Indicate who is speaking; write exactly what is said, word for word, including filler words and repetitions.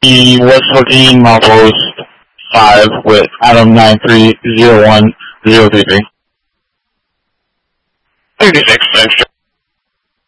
Speaker 1: the West fourteen milepost five with Adam nine three zero one zero three three. thirty-six.